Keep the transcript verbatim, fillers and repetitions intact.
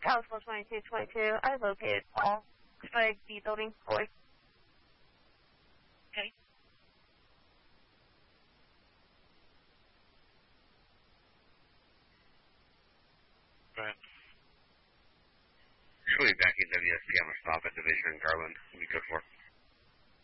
Council twenty-two twenty-two, I located Paul. Flag B building, boy. Okay. Right. Surely back in W S P, I'm going to stop at Division in Garland. We'll be good for.